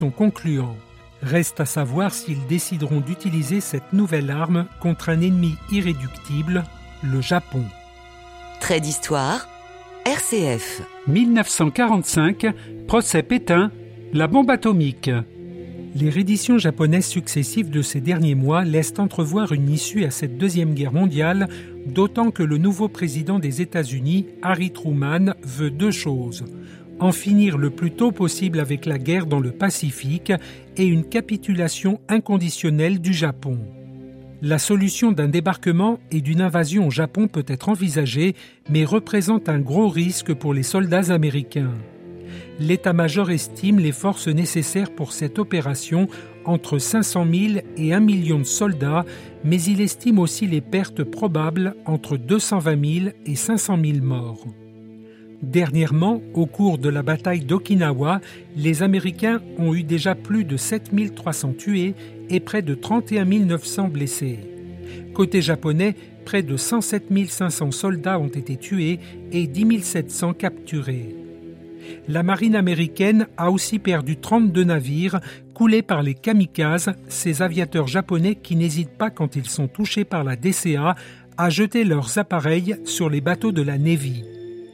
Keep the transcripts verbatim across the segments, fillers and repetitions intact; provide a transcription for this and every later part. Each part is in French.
sont concluants. Reste à savoir s'ils décideront d'utiliser cette nouvelle arme contre un ennemi irréductible, le Japon. Trait d'histoire, R C F. dix-neuf cent quarante-cinq, procès Pétain, la bombe atomique. Les redditions japonaises successives de ces derniers mois laissent entrevoir une issue à cette deuxième guerre mondiale, d'autant que le nouveau président des États-Unis, Harry Truman, veut deux choses. En finir le plus tôt possible avec la guerre dans le Pacifique et une capitulation inconditionnelle du Japon. La solution d'un débarquement et d'une invasion au Japon peut être envisagée, mais représente un gros risque pour les soldats américains. L'état-major estime les forces nécessaires pour cette opération entre cinq cent mille et un million de soldats, mais il estime aussi les pertes probables entre deux cent vingt mille et cinq cent mille morts. Dernièrement, au cours de la bataille d'Okinawa, les Américains ont eu déjà plus de sept mille trois cents tués et près de trente et un mille neuf cents blessés. Côté japonais, près de cent sept mille cinq cents soldats ont été tués et dix mille sept cents capturés. La marine américaine a aussi perdu trente-deux navires coulés par les kamikazes, ces aviateurs japonais qui n'hésitent pas quand ils sont touchés par la D C A à jeter leurs appareils sur les bateaux de la Navy.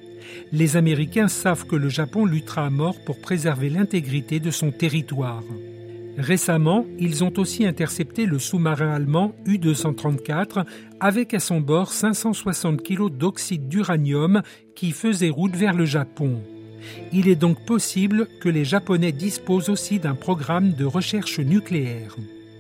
Les Américains savent que le Japon luttera à mort pour préserver l'intégrité de son territoire. Récemment, ils ont aussi intercepté le sous-marin allemand U deux cent trente-quatre avec à son bord cinq cent soixante kilos d'oxyde d'uranium qui faisait route vers le Japon. Il est donc possible que les Japonais disposent aussi d'un programme de recherche nucléaire.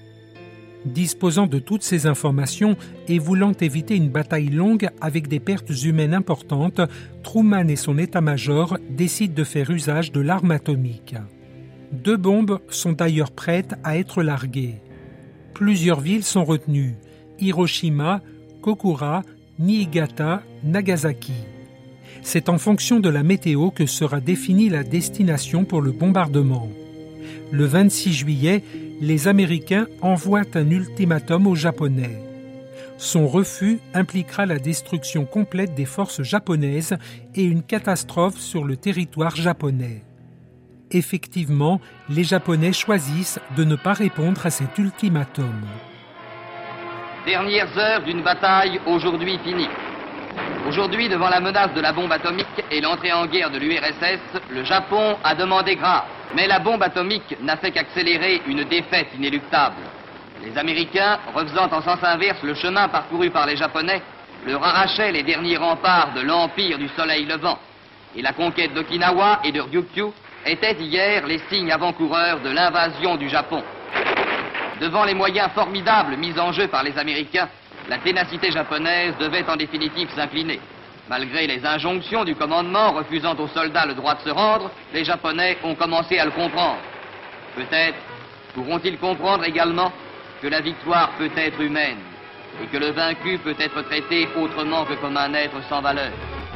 Disposant de toutes ces informations et voulant éviter une bataille longue avec des pertes humaines importantes, Truman et son état-major décident de faire usage de l'arme atomique. Deux bombes sont d'ailleurs prêtes à être larguées. Plusieurs villes sont retenues: Hiroshima, Kokura, Niigata, Nagasaki. C'est en fonction de la météo que sera définie la destination pour le bombardement. Le vingt-six juillet, les Américains envoient un ultimatum aux Japonais. Son refus impliquera la destruction complète des forces japonaises et une catastrophe sur le territoire japonais. Effectivement, les Japonais choisissent de ne pas répondre à cet ultimatum. Dernières heures d'une bataille aujourd'hui finie. Aujourd'hui, devant la menace de la bombe atomique et l'entrée en guerre de l'U R S S, le Japon a demandé grâce. Mais la bombe atomique n'a fait qu'accélérer une défaite inéluctable. Les Américains, refaisant en sens inverse le chemin parcouru par les Japonais, leur arrachaient les derniers remparts de l'empire du soleil levant. Et la conquête d'Okinawa et de Ryukyu était hier les signes avant-coureurs de l'invasion du Japon. Devant les moyens formidables mis en jeu par les Américains, la ténacité japonaise devait en définitive s'incliner. Malgré les injonctions du commandement refusant aux soldats le droit de se rendre, les Japonais ont commencé à le comprendre. Peut-être pourront-ils comprendre également que la victoire peut être humaine et que le vaincu peut être traité autrement que comme un être sans valeur.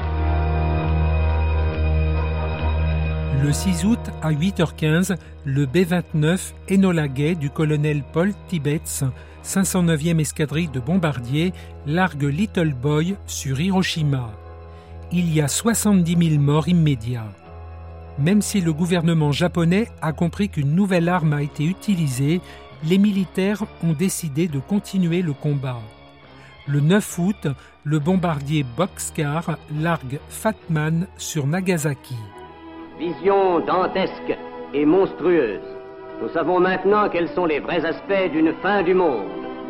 Le six août à huit heures quinze, le B vingt-neuf Enola Gay du colonel Paul Tibbets, cinq cent neuvième escadrille de bombardiers, largue Little Boy sur Hiroshima. Il y a soixante-dix mille morts immédiats. Même si le gouvernement japonais a compris qu'une nouvelle arme a été utilisée, les militaires ont décidé de continuer le combat. Le neuf août, le bombardier Bockscar largue Fat Man sur Nagasaki. Vision dantesque et monstrueuse. Nous savons maintenant quels sont les vrais aspects d'une fin du monde.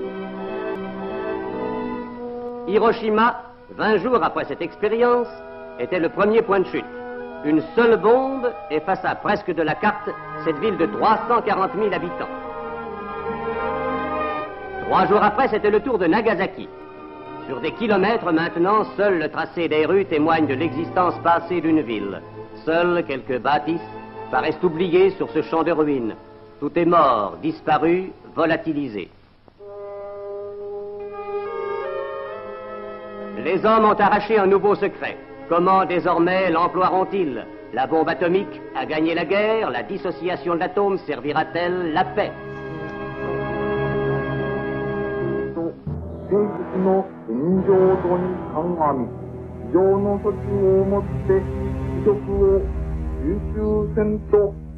Hiroshima, vingt jours après cette expérience, était le premier point de chute. Une seule bombe effaça presque de la carte cette ville de trois cent quarante mille habitants. Trois jours après, c'était le tour de Nagasaki. Sur des kilomètres maintenant, seul le tracé des rues témoigne de l'existence passée d'une ville. Seules quelques bâtisses paraissent oubliées sur ce champ de ruines. Tout est mort, disparu, volatilisé. Les hommes ont arraché un nouveau secret. Comment désormais l'emploieront-ils? La bombe atomique a gagné la guerre, la dissociation de l'atome servira-t-elle la paix?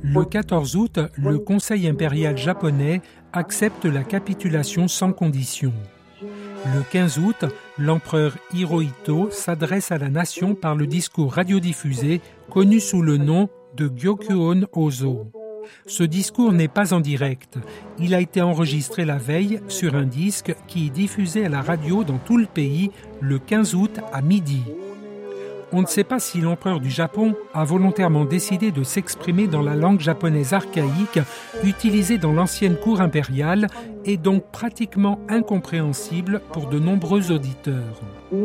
Le quatorze août, le Conseil impérial japonais accepte la capitulation sans condition. Le quinze août, l'empereur Hirohito s'adresse à la nation par le discours radiodiffusé connu sous le nom de Gyokuon Ozo. Ce discours n'est pas en direct. Il a été enregistré la veille sur un disque qui est diffusé à la radio dans tout le pays le quinze août à midi. On ne sait pas si l'empereur du Japon a volontairement décidé de s'exprimer dans la langue japonaise archaïque utilisée dans l'ancienne cour impériale et donc pratiquement incompréhensible pour de nombreux auditeurs.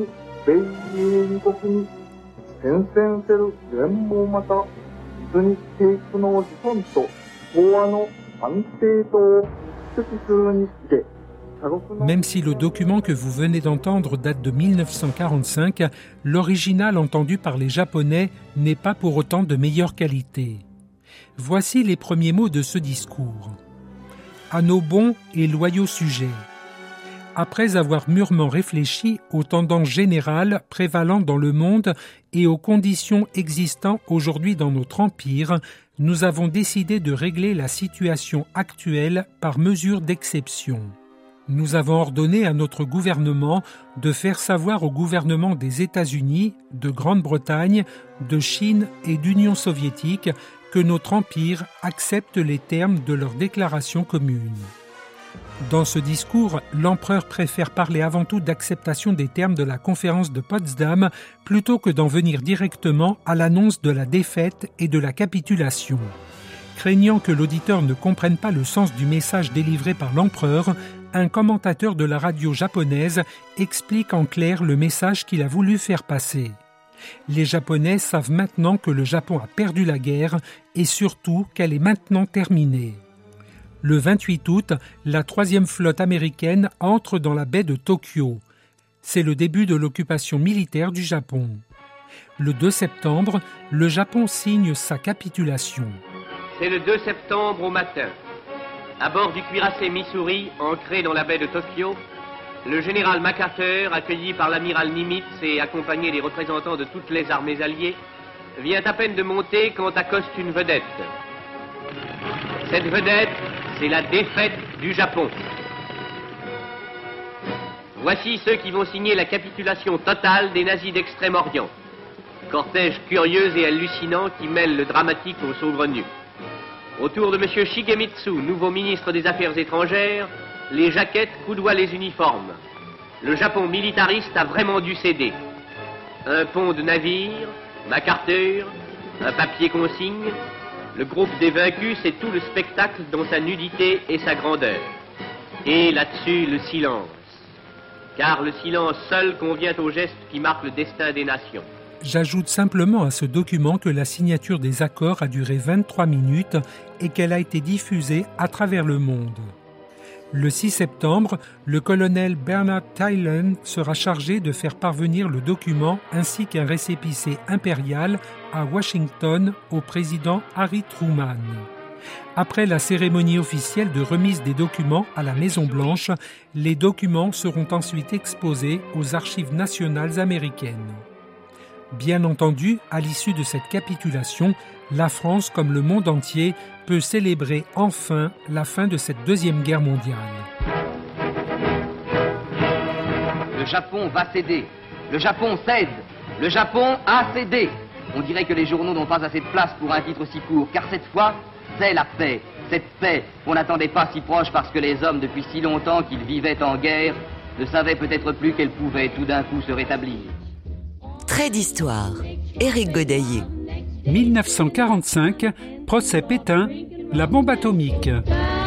Même si le document que vous venez d'entendre date de mille neuf cent quarante-cinq, l'original entendu par les Japonais n'est pas pour autant de meilleure qualité. Voici les premiers mots de ce discours. À nos bons et loyaux sujets. Après avoir mûrement réfléchi aux tendances générales prévalant dans le monde et aux conditions existant aujourd'hui dans notre empire, nous avons décidé de régler la situation actuelle par mesure d'exception. Nous avons ordonné à notre gouvernement de faire savoir au gouvernement des États-Unis, de Grande-Bretagne, de Chine et d'Union soviétique que notre empire accepte les termes de leur déclaration commune. Dans ce discours, l'empereur préfère parler avant tout d'acceptation des termes de la conférence de Potsdam plutôt que d'en venir directement à l'annonce de la défaite et de la capitulation. Craignant que l'auditeur ne comprenne pas le sens du message délivré par l'empereur, un commentateur de la radio japonaise explique en clair le message qu'il a voulu faire passer. Les Japonais savent maintenant que le Japon a perdu la guerre et surtout qu'elle est maintenant terminée. Le vingt-huit août, la troisième flotte américaine entre dans la baie de Tokyo. C'est le début de l'occupation militaire du Japon. Le deux septembre, le Japon signe sa capitulation. C'est le deux septembre au matin. À bord du cuirassé Missouri, ancré dans la baie de Tokyo, le général MacArthur, accueilli par l'amiral Nimitz et accompagné des représentants de toutes les armées alliées, vient à peine de monter quand accoste une vedette. Cette vedette, c'est la défaite du Japon. Voici ceux qui vont signer la capitulation totale des nazis d'Extrême-Orient. Cortège curieux et hallucinant qui mêle le dramatique au saugrenu. Autour de M. Shigemitsu, nouveau ministre des Affaires étrangères, les jaquettes coudoient les uniformes. Le Japon militariste a vraiment dû céder. Un pont de navires, MacArthur, un papier consigne, le groupe des vaincus, c'est tout le spectacle dans sa nudité et sa grandeur. Et là-dessus, le silence. Car le silence seul convient au geste qui marque le destin des nations. J'ajoute simplement à ce document que la signature des accords a duré vingt-trois minutes et qu'elle a été diffusée à travers le monde. Le six septembre, le colonel Bernard Tylen sera chargé de faire parvenir le document ainsi qu'un récépissé impérial à Washington au président Harry Truman. Après la cérémonie officielle de remise des documents à la Maison-Blanche, les documents seront ensuite exposés aux archives nationales américaines. Bien entendu, à l'issue de cette capitulation, la France, comme le monde entier, peut célébrer enfin la fin de cette Deuxième Guerre mondiale. Le Japon va céder. Le Japon cède. Le Japon a cédé. On dirait que les journaux n'ont pas assez de place pour un titre si court, car cette fois, c'est la paix. Cette paix, on n'attendait pas si proche parce que les hommes, depuis si longtemps qu'ils vivaient en guerre, ne savaient peut-être plus qu'elle pouvait tout d'un coup se rétablir. Trait d'histoire. Éric Godaillé. mille neuf cent quarante-cinq, procès Pétain, la bombe atomique.